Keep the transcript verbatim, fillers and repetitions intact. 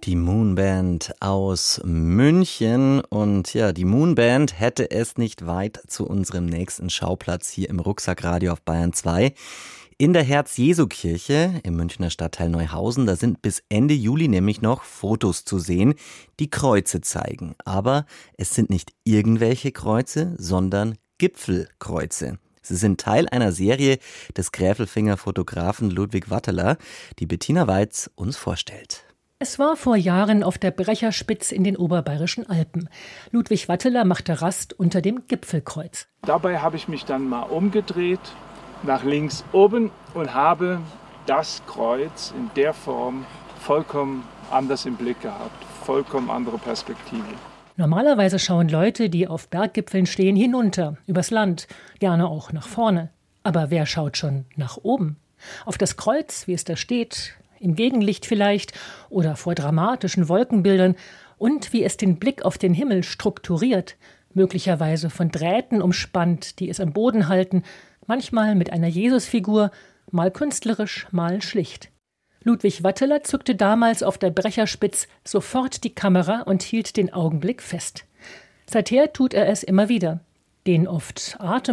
Die Moonband aus München. Und ja, die Moonband hätte es nicht weit zu unserem nächsten Schauplatz hier im Rucksackradio auf Bayern zwei. In der Herz-Jesu-Kirche im Münchner Stadtteil Neuhausen, da sind bis Ende Juli nämlich noch Fotos zu sehen, die Kreuze zeigen. Aber es sind nicht irgendwelche Kreuze, sondern Gipfelkreuze. Sie sind Teil einer Serie des Gräfelfinger Fotografen Ludwig Watteler, die Bettina Weiz uns vorstellt. Es war vor Jahren auf der Brecherspitz in den oberbayerischen Alpen. Ludwig Watteler machte Rast unter dem Gipfelkreuz. Dabei habe ich mich dann mal umgedreht, nach links oben und habe das Kreuz in der Form vollkommen anders im Blick gehabt, vollkommen andere Perspektive. Normalerweise schauen Leute, die auf Berggipfeln stehen, hinunter, übers Land, gerne auch nach vorne. Aber wer schaut schon nach oben? Auf das Kreuz, wie es da steht, im Gegenlicht vielleicht oder vor dramatischen Wolkenbildern und wie es den Blick auf den Himmel strukturiert, möglicherweise von Drähten umspannt, die es am Boden halten, manchmal mit einer Jesusfigur, mal künstlerisch, mal schlicht. Ludwig Watteler zückte damals auf der Brecherspitz sofort die Kamera und hielt den Augenblick fest. Seither tut er es immer wieder. Den oft atem